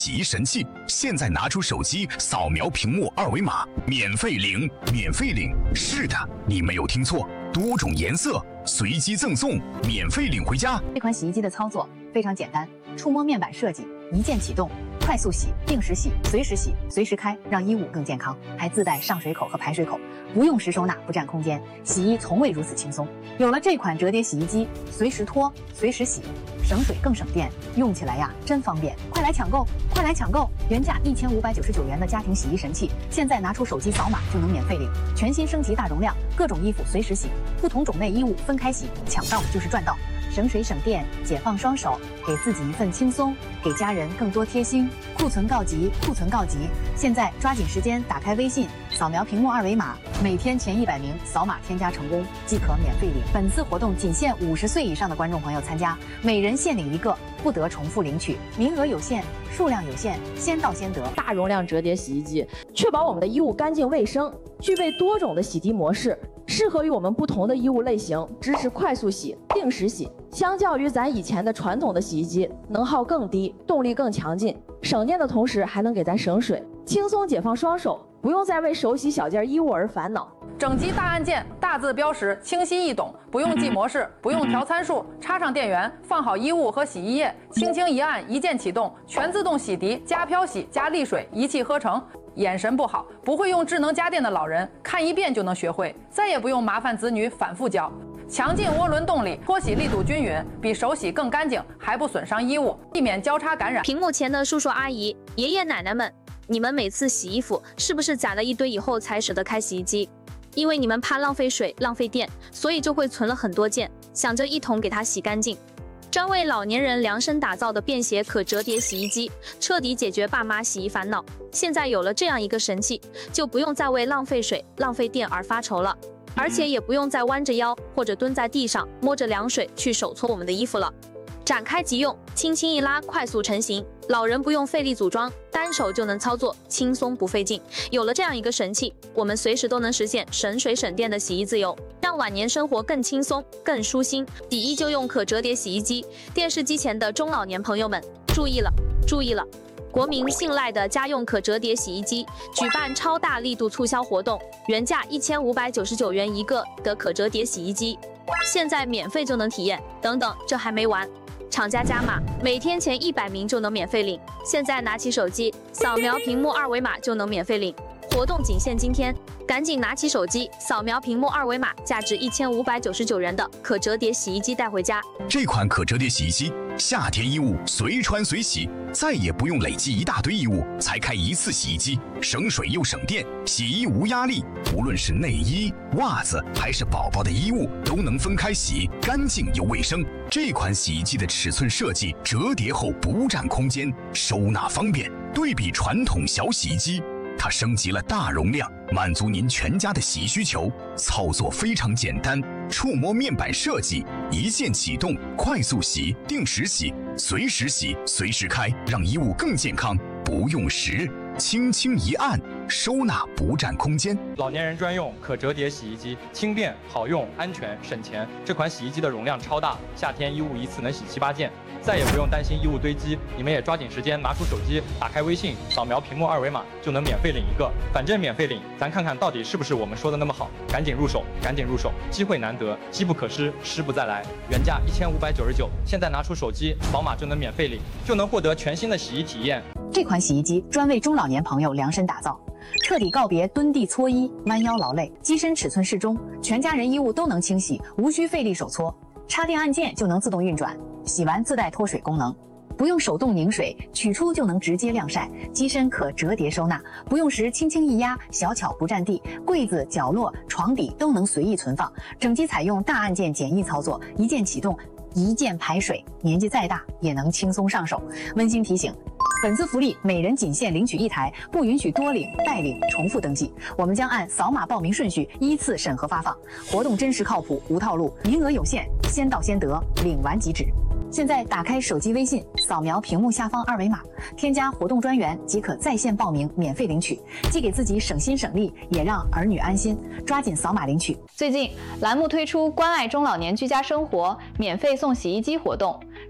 洗衣神器，现在拿出手机扫描屏幕二维码，免费领，免费领。是的，你没有听错，多种颜色随机赠送，免费领回家。 这款洗衣机的操作非常简单，触摸面板设计，一键启动，快速洗，定时洗，随时洗，随时开，让衣物更健康。还自带上水口和排水口，不用时收纳，不占空间，洗衣从未如此轻松。有了这款折叠洗衣机，随时脱，随时洗，省水更省电，用起来呀真方便。快来抢购，快来抢购！原价1599元的家庭洗衣神器，现在拿出手机扫码就能免费领。全新升级大容量，各种衣服随时洗，不同种类衣物分开洗，抢到就是赚到。省水省电，解放双手，给自己一份轻松，给家人更多贴心。库存告急，库存告急！现在抓紧时间打开微信，扫描屏幕二维码，每天前100名扫码添加成功即可免费领。本次活动仅限50岁以上的观众朋友参加，每人限领1个，不得重复领取，名额有限，数量有限，先到先得。 大容量折叠洗衣机，确保我们的衣物干净卫生，具备多种的洗涤模式，适合于我们不同的衣物类型，支持快速洗、定时洗。相较于咱以前的传统的洗衣机，能耗更低，动力更强劲，省电的同时还能给咱省水，轻松解放双手，不用再为手洗小件衣物而烦恼。 整机大按键，大字标识，清晰易懂，不用记模式，不用调参数，插上电源，放好衣物和洗衣液，轻轻一按，一键启动，全自动洗涤加漂洗加沥水，一气呵成。眼神不好，不会用智能家电的老人，看一遍就能学会，再也不用麻烦子女反复教。强劲涡轮动力，脱洗力度均匀，比手洗更干净，还不损伤衣物，避免交叉感染。 屏幕前的叔叔阿姨、爷爷奶奶们，你们每次洗衣服是不是攒了一堆以后才舍得开洗衣机？因为你们怕浪费水、浪费电，所以就会存了很多件，想着一同给它洗干净。专为老年人量身打造的便携可折叠洗衣机，彻底解决爸妈洗衣烦恼。现在有了这样一个神器，就不用再为浪费水、浪费电而发愁了，而且也不用再弯着腰或者蹲在地上摸着凉水去手搓我们的衣服了。展开即用，轻轻一拉，快速成型。老人不用费力组装，单手就能操作，轻松不费劲。有了这样一个神器，我们随时都能实现省水省电的洗衣自由，让晚年生活更轻松、更舒心。洗衣就用可折叠洗衣机。电视机前的中老年朋友们，注意了，注意了！国民信赖的家用可折叠洗衣机举办超大力度促销活动，原价1599元一个的可折叠洗衣机，现在免费就能体验。等等，这还没完！厂家加码，每天前100名就能免费领。现在拿起手机，扫描屏幕二维码就能免费领。活动仅限今天，赶紧拿起手机，扫描屏幕二维码，价值1599元的可折叠洗衣机带回家。 这款可折叠洗衣机，夏天衣物随穿随洗，再也不用累积一大堆衣物才开一次洗衣机，省水又省电，洗衣无压力。无论是内衣、袜子还是宝宝的衣物，都能分开洗，干净又卫生。这款洗衣机的尺寸设计，折叠后不占空间，收纳方便。对比传统小洗衣机，它升级了大容量，满足您全家的洗衣需求。操作非常简单，触摸面板设计，一键启动，快速洗，定时洗，随时洗，随时开，让衣物更健康。不用时，轻轻一按，收纳不占空间。 老年人专用可折叠洗衣机，轻便好用，安全省钱。这款洗衣机的容量超大，夏天衣物一次能洗7、8件。再也不用担心衣物堆积，你们也抓紧时间拿出手机，打开微信，扫描屏幕二维码就能免费领一个，反正免费领，咱看看到底是不是我们说的那么好，赶紧入手，赶紧入手，机会难得，机不可失，失不再来。原价1599，现在拿出手机扫码就能免费领，就能获得全新的洗衣体验。 这款洗衣机专为中老年朋友量身打造，彻底告别蹲地搓衣、弯腰劳累，机身尺寸适中，全家人衣物都能清洗，无需费力手搓，插电按键就能自动运转。洗完自带脱水功能，不用手动拧水，取出就能直接晾晒。机身可折叠收纳，不用时轻轻一压，小巧不占地，柜子、角落、床底都能随意存放。整机采用大按键简易操作，一键启动，一键排水，年纪再大也能轻松上手。温馨提醒，本次福利每人仅限领取1台，不允许多领、代领、重复登记。我们将按扫码报名顺序依次审核发放。活动真实靠谱，无套路，名额有限，先到先得，领完即止。现在打开手机微信，扫描屏幕下方二维码，添加活动专员即可在线报名，免费领取，既给自己省心省力，也让儿女安心。抓紧扫码领取。 最近栏目推出关爱中老年居家生活免费送洗衣机活动，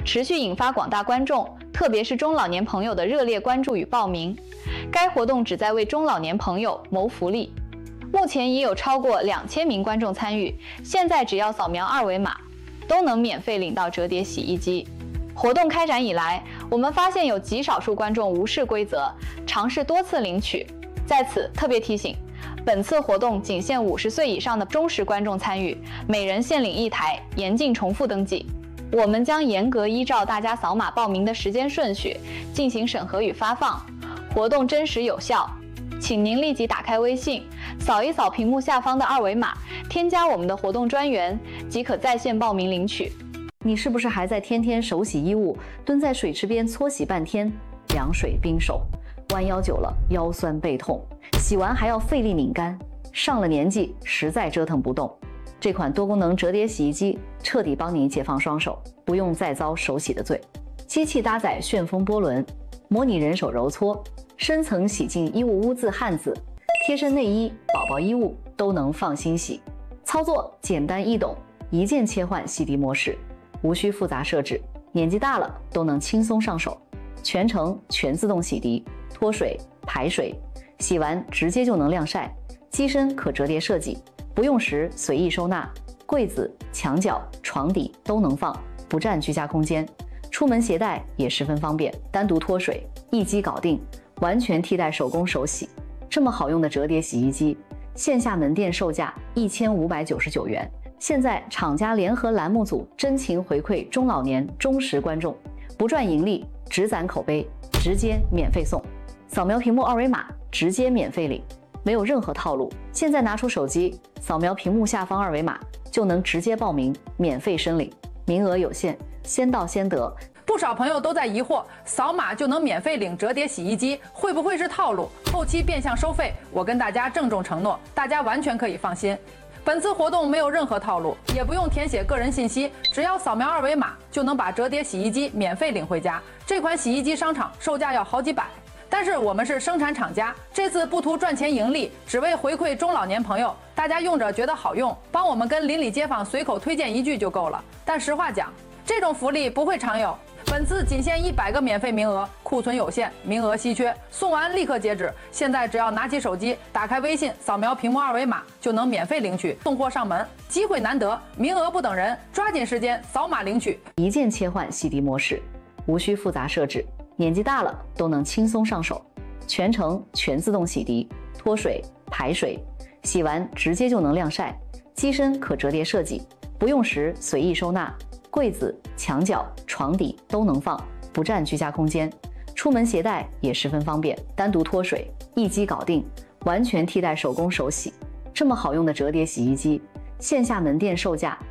持续引发广大观众，特别是中老年朋友的热烈关注与报名。该活动旨在为中老年朋友谋福利。目前已有超过2000名观众参与，现在只要扫描2维码，都能免费领到折叠洗衣机。活动开展以来，我们发现有极少数观众无视规则，尝试多次领取。在此特别提醒，本次活动仅限50岁以上的忠实观众参与，每人限领1台，严禁重复登记。我们将严格依照大家扫码报名的时间顺序进行审核与发放，活动真实有效。请您立即打开微信，扫一扫屏幕下方的2维码，添加我们的活动专员，即可在线报名领取。你是不是还在天天手洗衣物，蹲在水池边搓洗半天，凉水冰手，弯腰久了腰酸背痛，洗完还要费力拧干，上了年纪实在折腾不动？这款多功能折叠洗衣机彻底帮你解放双手，不用再遭手洗的罪。机器搭载旋风波轮，模拟人手揉搓，深层洗净衣物污渍汗渍，贴身内衣、宝宝衣物都能放心洗。操作简单易懂，一键切换洗涤模式，无需复杂设置，年纪大了都能轻松上手。全程全自动洗涤，脱水、排水，洗完直接就能晾晒。机身可折叠设计，不用时随意收纳，柜子、墙角、床底都能放，不占居家空间。出门携带也十分方便，单独脱水，一机搞定，完全替代手工手洗。这么好用的折叠洗衣机，线下门店售价1599元。现在厂家联合栏目组真情回馈中老年忠实观众，不赚盈利，只攒口碑，直接免费送。扫描屏幕2维码，直接免费领，没有任何套路。现在拿出手机，扫描屏幕下方2维码，就能直接报名，免费申领，名额有限，先到先得。 不少朋友都在疑惑，扫码就能免费领折叠洗衣机，会不会是套路？后期变相收费？我跟大家郑重承诺，大家完全可以放心。本次活动没有任何套路，也不用填写个人信息，只要扫描2维码就能把折叠洗衣机免费领回家。这款洗衣机商场售价要好几百，但是我们是生产厂家，这次不图赚钱盈利，只为回馈中老年朋友，大家用着觉得好用，帮我们跟邻里街坊随口推荐一句就够了。但实话讲，这种福利不会常有。本次仅限100个免费名额，库存有限，名额稀缺，送完立刻截止。现在只要拿起手机，打开微信，扫描屏幕2维码，就能免费领取，送货上门。机会难得，名额不等人，抓紧时间扫码领取。 一键切换洗涤模式，无需复杂设置，年纪大了都能轻松上手。全程全自动洗涤，脱水、排水，洗完直接就能晾晒。机身可折叠设计，不用时随意收纳。柜子、墙角、床底都能放，不占居家空间。出门携带也十分方便，单独脱水，一机搞定，完全替代手工手洗。这么好用的折叠洗衣机，线下门店售价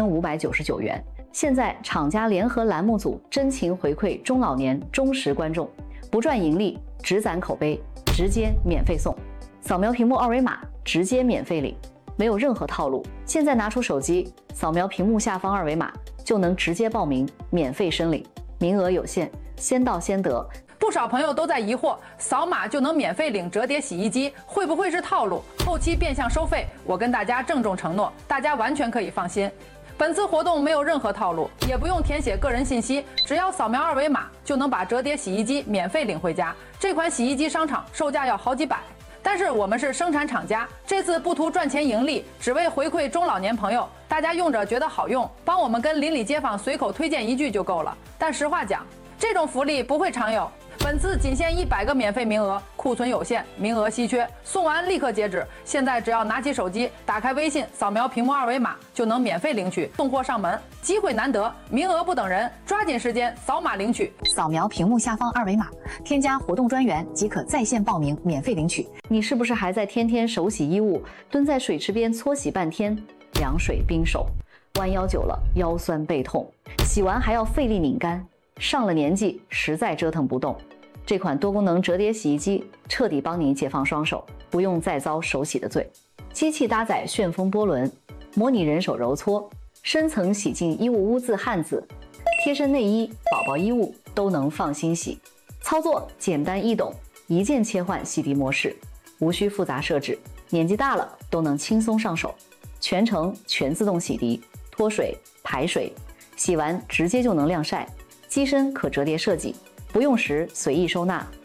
1599元。现在厂家联合栏目组真情回馈中老年忠实观众，不赚盈利，只攒口碑，直接免费送。扫描屏幕2维码，直接免费领，没有任何套路。现在拿出手机，扫描屏幕下方2维码，就能直接报名，免费申领，名额有限，先到先得。 不少朋友都在疑惑，扫码就能免费领折叠洗衣机，会不会是套路？后期变相收费？我跟大家郑重承诺，大家完全可以放心。本次活动没有任何套路，也不用填写个人信息，只要扫描2维码就能把折叠洗衣机免费领回家。这款洗衣机商场售价要好几百，但是我们是生产厂家，这次不图赚钱盈利，只为回馈中老年朋友，大家用着觉得好用，帮我们跟邻里街坊随口推荐一句就够了。但实话讲，这种福利不会常有。本次仅限100个免费名额，库存有限，名额稀缺，送完立刻截止。现在只要拿起手机，打开微信，扫描屏幕2维码，就能免费领取，送货上门。机会难得，名额不等人，抓紧时间扫码领取。 扫描屏幕下方2维码，添加活动专员即可在线报名，免费领取。你是不是还在天天手洗衣物，蹲在水池边搓洗半天，凉水冰手，弯腰久了腰酸背痛，洗完还要费力拧干，上了年纪实在折腾不动？这款多功能折叠洗衣机彻底帮你解放双手，不用再遭手洗的罪。机器搭载旋风波轮，模拟人手揉搓，深层洗净衣物污渍汗渍，贴身内衣、宝宝衣物都能放心洗。操作简单易懂，一键切换洗涤模式，无需复杂设置，年纪大了都能轻松上手。全程全自动洗涤，脱水、排水，洗完直接就能晾晒。 机身可折叠设计，不用时随意收纳。